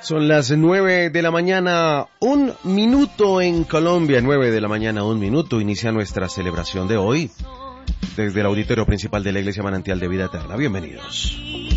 Son las 9 de la mañana, 1 minuto en Colombia. 9 de la mañana, 1 minuto. Inicia nuestra celebración de hoy desde el auditorio principal de la Iglesia Manantial de Vida Eterna. Bienvenidos.